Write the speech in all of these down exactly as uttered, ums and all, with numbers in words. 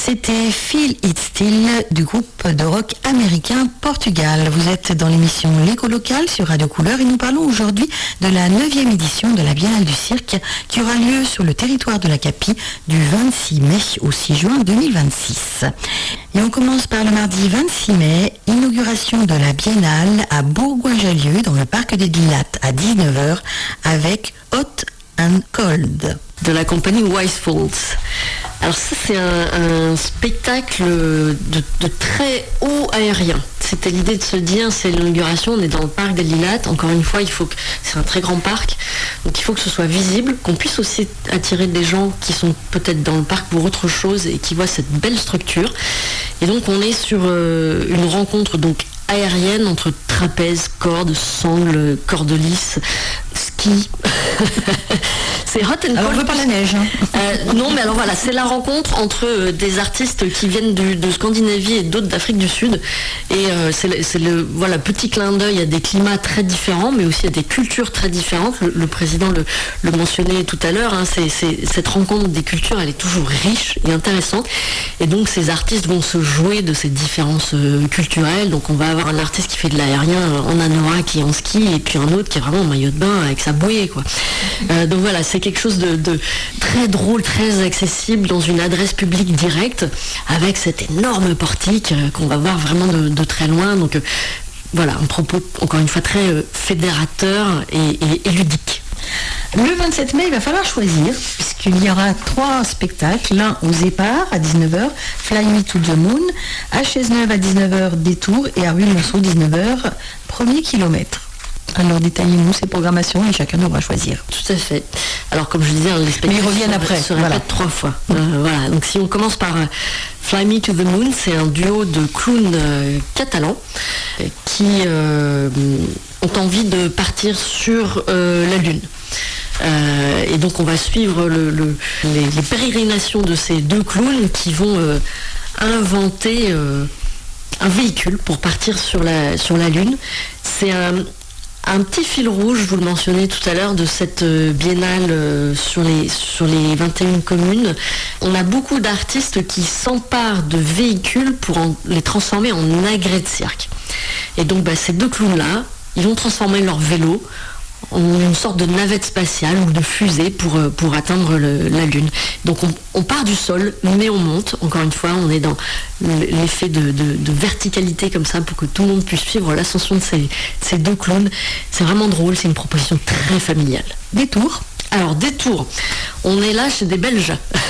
C'était Feel It Still du groupe de rock américain Portugal. Vous êtes dans l'émission L'écho local sur Radio Couleur et nous parlons aujourd'hui de la neuvième édition de la Biennale du Cirque qui aura lieu sur le territoire de la Capie du vingt-six mai au six juin deux mille vingt-six. Et on commence par le mardi vingt-six mai, inauguration de la Biennale à Bourgoin-Jallieu dans le parc des Lilas à dix-neuf heures avec Hot and Cold de la compagnie Wise Falls. Alors ça, c'est un, un spectacle de, de très haut aérien. C'était l'idée de se dire, c'est l'inauguration, on est dans le parc des Lilas. Encore une fois, il faut que c'est un très grand parc, donc il faut que ce soit visible, qu'on puisse aussi attirer des gens qui sont peut-être dans le parc pour autre chose et qui voient cette belle structure. Et donc on est sur euh, une rencontre donc aérienne entre trapèze, cordes, sangles, cordes lisses, ski. C'est hot and cold. Alors on veut pas la neige. Hein. Euh, non, mais alors voilà, c'est la rencontre entre euh, des artistes qui viennent du, de Scandinavie et d'autres d'Afrique du Sud. Et euh, c'est, le, c'est le voilà, petit clin d'œil à des climats très différents, mais aussi à des cultures très différentes. Le, le président le, le mentionnait tout à l'heure, hein, c'est, c'est, cette rencontre des cultures, elle est toujours riche et intéressante. Et donc ces artistes vont se jouer de ces différences euh, culturelles. Donc on va avoir un artiste qui fait de l'aérien en anorak et en ski, et puis un autre qui est vraiment en maillot de bain avec sa bouée, quoi. Euh, donc voilà, c'est quelque chose de, de très drôle, très accessible dans une adresse publique directe, avec cet énorme portique euh, qu'on va voir vraiment de, de très loin. Donc euh, voilà, un propos encore une fois très euh, fédérateur et, et, et ludique. Le vingt-sept mai, il va falloir choisir, puisqu'il y aura trois spectacles. L'un aux Éparts à dix-neuf heures, Fly Me to the Moon, à Chesneuve à dix-neuf heures, Détour, et à Rueil-Monceau, dix-neuf heures, Premier Kilomètre. Alors détaillez-nous ces programmations et chacun devra choisir. Tout à fait. Alors comme je disais, les spectacles Mais ils reviennent se, après. se répètent voilà. trois fois. Euh, voilà. Donc si on commence par euh, Fly Me to the Moon, c'est un duo de clowns euh, catalans euh, qui euh, ont envie de partir sur euh, la Lune. Euh, et donc on va suivre le, le, les, les pérégrinations de ces deux clowns qui vont euh, inventer euh, un véhicule pour partir sur la, sur la Lune. C'est un Un petit fil rouge, vous le mentionnez tout à l'heure, de cette euh, biennale euh, sur, les, sur les vingt et une communes. On a beaucoup d'artistes qui s'emparent de véhicules pour en, les transformer en agrès de cirque. Et donc bah, ces deux clowns-là, ils vont transformer leur vélo en une sorte de navette spatiale ou de fusée pour, euh, pour atteindre le, la Lune. Donc on, on part du sol, mais on monte. Encore une fois, on est dans l'effet de, de, de verticalité comme ça pour que tout le monde puisse suivre l'ascension de ces, ces deux clowns. C'est vraiment drôle, c'est une proposition très familiale. Détour. Alors, Détour, on est là chez des Belges,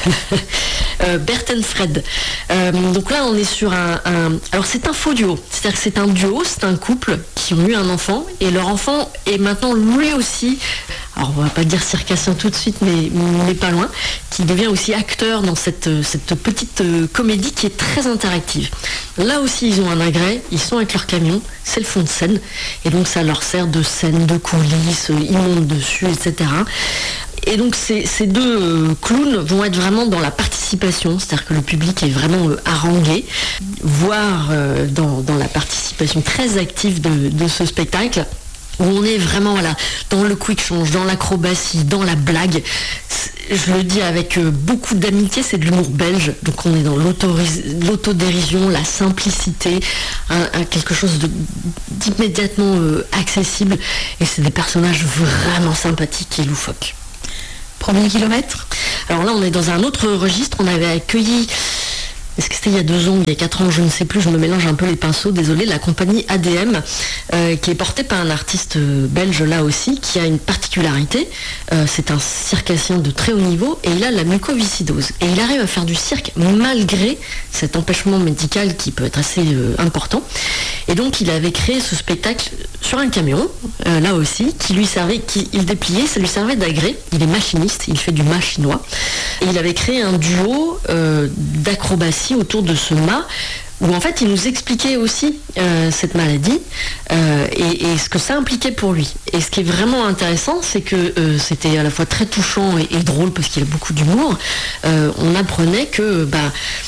euh, Bert and Fred. Euh, donc là, on est sur un, un... Alors, c'est un faux duo. C'est-à-dire que c'est un duo, c'est un couple qui ont eu un enfant, et leur enfant est maintenant lui aussi, alors on va pas dire circassien tout de suite, mais, mais pas loin, qui devient aussi acteur dans cette, cette petite comédie qui est très interactive. Là aussi, ils ont un agrès, ils sont avec leur camion, c'est le fond de scène, et donc ça leur sert de scène, de coulisses, ils montent dessus, et cetera. Et donc ces, ces deux euh, clowns vont être vraiment dans la participation, c'est-à-dire que le public est vraiment euh, harangué, voire euh, dans, dans la participation très active de, de ce spectacle, où on est vraiment voilà, dans le quick change, dans l'acrobatie, dans la blague. Je le dis avec euh, beaucoup d'amitié, c'est de l'humour belge, donc on est dans l'autodérision, la simplicité, un, un, quelque chose de, d'immédiatement euh, accessible, et c'est des personnages vraiment sympathiques et loufoques. Premier kilomètre. Alors là, on est dans un autre registre. On avait accueilli, est-ce que c'était il y a deux ans, il y a quatre ans, je ne sais plus, je me mélange un peu les pinceaux, désolé, la compagnie A D M, euh, qui est portée par un artiste belge là aussi, qui a une particularité, euh, c'est un circassien de très haut niveau, et il a la mucoviscidose. Et il arrive à faire du cirque malgré cet empêchement médical qui peut être assez euh, important. Et donc il avait créé ce spectacle sur un camion, euh, là aussi, qui lui servait, qui il dépliait, ça lui servait d'agrès. Il est machiniste, il fait du mât chinois. Et il avait créé un duo euh, d'acrobatie autour de ce mât, où en fait il nous expliquait aussi euh, cette maladie euh, et, et ce que ça impliquait pour lui. Et ce qui est vraiment intéressant, c'est que euh, c'était à la fois très touchant et, et drôle parce qu'il y a beaucoup d'humour. Euh, on apprenait que bah,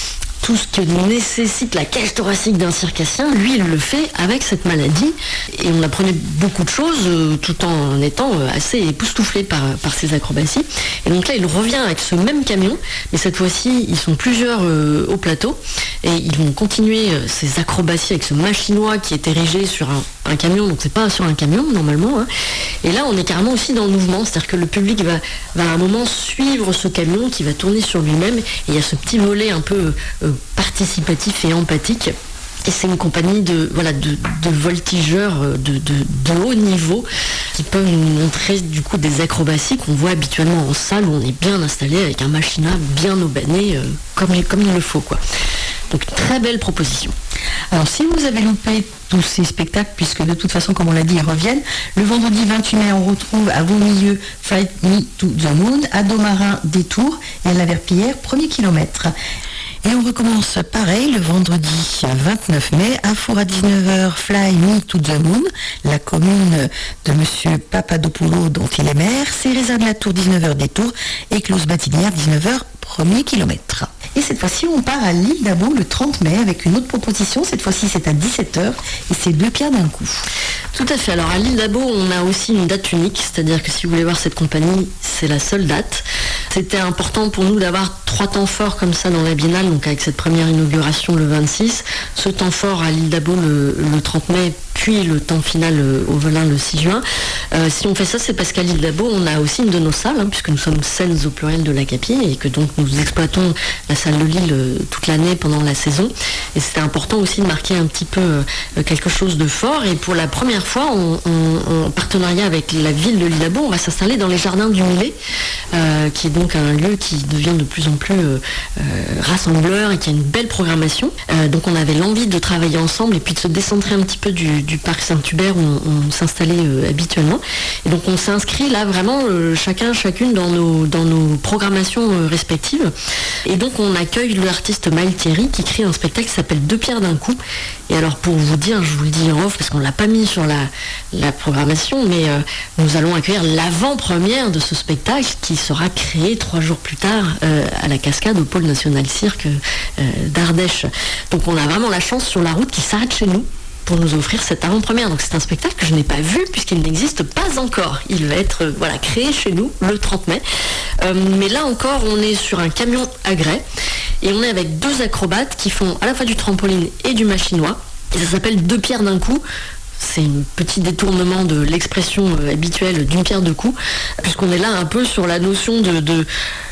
tout ce que nécessite la cage thoracique d'un circassien, lui il le fait avec cette maladie et on apprenait beaucoup de choses euh, tout en étant euh, assez époustouflé par, par ses acrobaties. Et donc là il revient avec ce même camion, mais cette fois-ci ils sont plusieurs euh, au plateau et ils vont continuer euh, ces acrobaties avec ce machinois qui est érigé sur un, un camion, donc c'est pas sur un camion normalement, hein. Et là on est carrément aussi dans le mouvement, c'est-à-dire que le public va, va à un moment suivre ce camion qui va tourner sur lui-même et il y a ce petit volet un peu euh, participatif et empathique. Et c'est une compagnie de, voilà, de, de voltigeurs de, de, de haut niveau qui peuvent nous montrer du coup des acrobaties qu'on voit habituellement en salle où on est bien installé avec un machinat bien aubané euh, comme, comme il le faut, quoi. Donc très belle proposition. Alors si vous avez loupé tous ces spectacles, puisque de toute façon, comme on l'a dit, ils reviennent, le vendredi vingt-huit mai, on retrouve à Vaux-Milieu Flight Me to the Moon, à Domarin Détour et à la Verpillière, premier kilomètre. Et on recommence pareil le vendredi vingt-neuf mai, à Four à dix-neuf heures, Fly Me to the Moon, la commune de Monsieur Papadopoulou dont il est maire, Cérézat de la Tour, dix-neuf heures Détour, et Close Batinière, dix-neuf heures, premier kilomètre. Et cette fois-ci, on part à l'île d'Abo le trente mai avec une autre proposition. Cette fois-ci, c'est à dix-sept heures et c'est deux pierres d'un coup. Tout à fait. Alors à l'île d'Abo, on a aussi une date unique, c'est-à-dire que si vous voulez voir cette compagnie, c'est la seule date. C'était important pour nous d'avoir trois temps forts comme ça dans la biennale, donc avec cette première inauguration le vingt-six, ce temps fort à l'île d'Abo le, le trente mai, puis le temps final au Velin le six juin. Euh, si on fait ça, c'est parce qu'à l'île d'Abo, on a aussi une de nos salles, hein, puisque nous sommes scènes au pluriel de l'Agapi, et que donc nous exploitons la salle de Lille euh, toute l'année pendant la saison. Et c'était important aussi de marquer un petit peu euh, quelque chose de fort. Et pour la première fois, on, on, en partenariat avec la ville de l'île d'Abo, on va s'installer dans les jardins du Millet, euh, qui est donc un lieu qui devient de plus en plus euh, euh, rassembleur et qui a une belle programmation. Euh, donc on avait l'envie de travailler ensemble et puis de se décentrer un petit peu du, du parc Saint-Hubert où on, on s'installait euh, habituellement. Et donc on s'est inscrit là vraiment euh, chacun, chacune dans nos, dans nos programmations euh, respectives. Et donc on accueille l'artiste Maël Thierry qui crée un spectacle qui s'appelle Deux pierres d'un coup. Et alors pour vous dire, je vous le dis en off parce qu'on ne l'a pas mis sur la, la programmation, mais euh, nous allons accueillir l'avant-première de ce spectacle qui sera créé trois jours plus tard euh, à la Cascade au Pôle National Cirque euh, d'Ardèche. Donc on a vraiment la chance sur la route qui s'arrête chez nous pour nous offrir cette avant-première. Donc c'est un spectacle que je n'ai pas vu puisqu'il n'existe pas encore. Il va être euh, voilà, créé chez nous le trente mai. Euh, mais là encore, on est sur un camion à grès et on est avec deux acrobates qui font à la fois du trampoline et du machinois. Et ça s'appelle Deux pierres d'un coup. C'est un petit détournement de l'expression euh, habituelle d'une pierre deux coups, puisqu'on est là un peu sur la notion de... de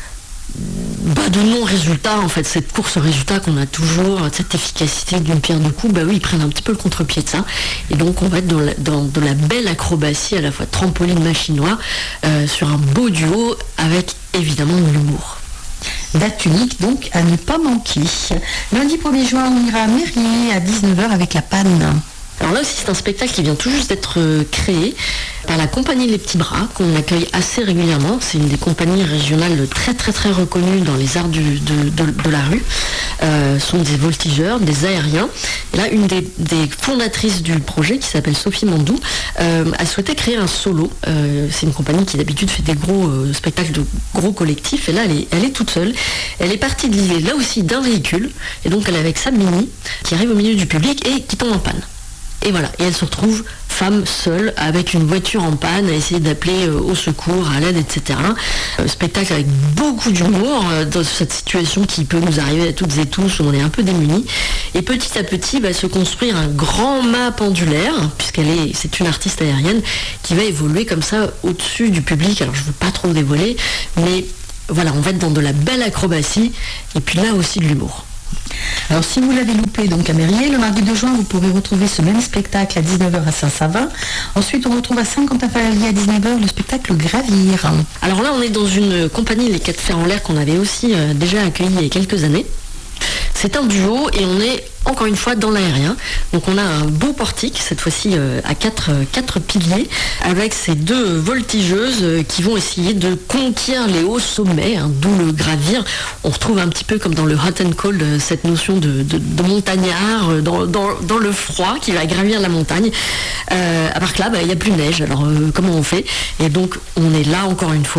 Bah de non-résultat en fait, cette course au résultat qu'on a toujours, cette efficacité d'une pierre deux coups, bah oui, ils prennent un petit peu le contre-pied de ça. Et donc on va être dans, la, dans de la belle acrobatie à la fois trampoline machinois, euh, sur un beau duo avec évidemment de l'humour. Date unique donc à ne pas manquer. Lundi premier juin, on ira à Mérier à dix-neuf heures avec la panne. Alors là aussi c'est un spectacle qui vient tout juste d'être créé par la compagnie Les Petits Bras qu'on accueille assez régulièrement. C'est une des compagnies régionales très très très reconnues dans les arts du, de, de, de la rue. Euh, sont des voltigeurs, des aériens. Et là une des, des fondatrices du projet qui s'appelle Sophie Mandou euh, a souhaité créer un solo. Euh, c'est une compagnie qui d'habitude fait des gros euh, spectacles de gros collectifs et là elle est, elle est toute seule. Elle est partie de l'idée là aussi d'un véhicule et donc elle est avec sa Mini qui arrive au milieu du public et qui tombe en panne. Et voilà, et elle se retrouve femme seule avec une voiture en panne à essayer d'appeler euh, au secours, à l'aide, et cetera. Euh, spectacle avec beaucoup d'humour euh, dans cette situation qui peut nous arriver à toutes et tous où on est un peu démunis. Et petit à petit va se construire un grand mât pendulaire, puisqu'elle est, c'est une artiste aérienne qui va évoluer comme ça au-dessus du public. Alors je ne veux pas trop dévoiler, mais voilà, on va être dans de la belle acrobatie et puis là aussi de l'humour. Alors si vous l'avez loupé donc à Mérier, le mardi deux juin, vous pourrez retrouver ce même spectacle à dix-neuf heures à Saint-Savin. Ensuite, on retrouve à Saint-Quentin-Fallavier à dix-neuf heures le spectacle Gravir. Alors là, on est dans une compagnie, les Quatre Fers en l'air, qu'on avait aussi euh, déjà accueilli il y a quelques années. C'est un duo et on est encore une fois dans l'aérien. Donc on a un beau portique, cette fois-ci euh, à quatre, euh, quatre piliers, avec ces deux voltigeuses euh, qui vont essayer de conquérir les hauts sommets, hein, d'où le gravir. On retrouve un petit peu comme dans le hot and cold, euh, cette notion de, de, de montagnard euh, dans, dans, dans le froid qui va gravir la montagne. Euh, à part que là, il bah, n'y a plus de neige, alors euh, comment on fait? Et donc on est là encore une fois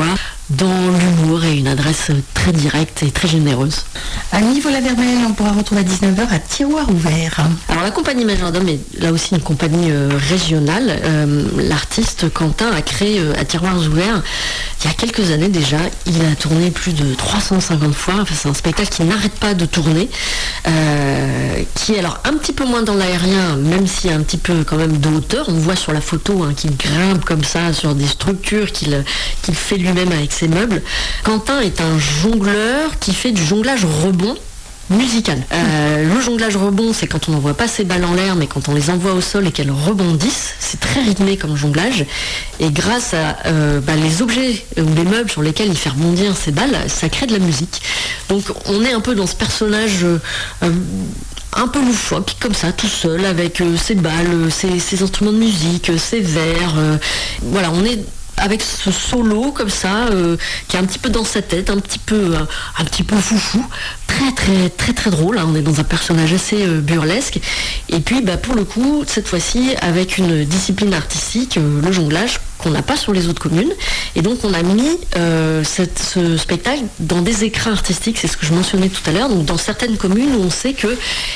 dans l'humour et une adresse très directe et très généreuse. À Nivola-Vermel, on pourra retrouver à dix-neuf heures à Tiroir Ouvert. Alors la compagnie Majordome est là aussi une compagnie euh, régionale. Euh, l'artiste Quentin a créé euh, à Tiroirs Ouverts il y a quelques années déjà. Il a tourné plus de trois cent cinquante fois. Enfin, c'est un spectacle qui n'arrête pas de tourner, euh, qui est alors un petit peu moins dans l'aérien, même s'il y a un petit peu quand même de hauteur. On voit sur la photo hein, qu'il grimpe comme ça sur des structures qu'il qu'il fait lui-même avec ses meubles. Quentin est un jongleur qui fait du jonglage rebond musical. Euh, le jonglage rebond, c'est quand on n'envoie pas ses balles en l'air, mais quand on les envoie au sol et qu'elles rebondissent. C'est très rythmé comme jonglage. Et grâce à euh, bah, les objets ou les meubles sur lesquels il fait rebondir ses balles, ça crée de la musique. Donc on est un peu dans ce personnage euh, un peu loufoque, comme ça, tout seul, avec euh, ses balles, ses, ses instruments de musique, ses verres. Euh, voilà, on est avec ce solo comme ça, euh, qui est un petit peu dans sa tête, un petit peu, euh, un petit peu foufou, très très très très drôle. Hein. On est dans un personnage assez euh, burlesque. Et puis, bah, pour le coup, cette fois-ci, avec une discipline artistique, euh, le jonglage, qu'on n'a pas sur les autres communes. Et donc, on a mis euh, cette, ce spectacle dans des écrins artistiques. C'est ce que je mentionnais tout à l'heure. Donc, dans certaines communes où on sait que euh,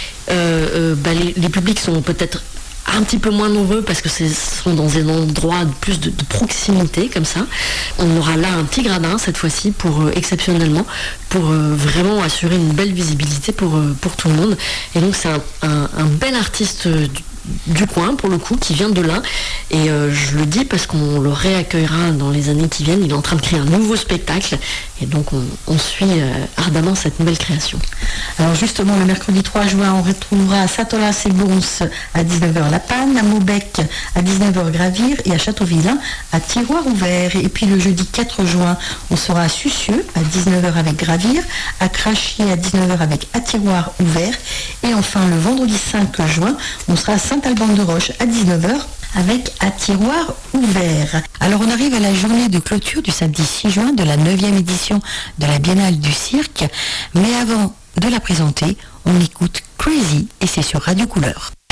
euh, bah, les, les publics sont peut-être un petit peu moins nombreux parce que ce sont dans un endroit de plus de, de proximité comme ça. On aura là un petit gradin cette fois-ci pour euh, exceptionnellement pour euh, vraiment assurer une belle visibilité pour, euh, pour tout le monde. Et donc c'est un, un, un bel artiste euh, du, du coin pour le coup qui vient de là et euh, je le dis parce qu'on le réaccueillera dans les années qui viennent. Il est en train de créer un nouveau spectacle et donc on, on suit euh, ardemment cette nouvelle création. Alors justement le mercredi trois juin on retrouvera à Satolas-et-Bons à dix-neuf heures La Panne, à Maubec à dix-neuf heures Gravir et à Châteauvillain à Tiroir Ouvert. Et puis le jeudi quatre juin on sera à Sucieux à dix-neuf heures avec Gravir, à Crachier à dix-neuf heures avec à Tiroir Ouvert et enfin le vendredi cinq juin on sera à Saint-Alban-de-Roche à dix-neuf heures avec à Tiroir Ouvert. Alors on arrive à la journée de clôture du samedi six juin de la neuvième édition de la Biennale du Cirque. Mais avant de la présenter, on écoute Crazy et c'est sur Radio Couleur.